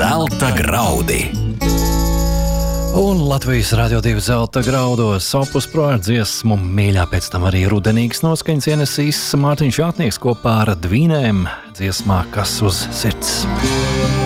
Zelta graudi. Un Latvijas Radio 2 zelta graudos Opus Pro ar dziesmu mīļā, pēc tam arī rudenīgas noskaņas ienesīs Mārtiņš Jātnieks kopā ar Dvīnēm dziesmā Kas uz sirds.